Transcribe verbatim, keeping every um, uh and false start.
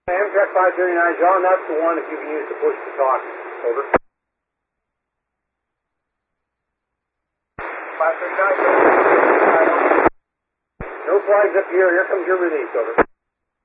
Amtrak five thirty-nine, John, that's the one that you can use to push the talk. Over. five thirty-nine. No flags up here. Here comes your release. Over.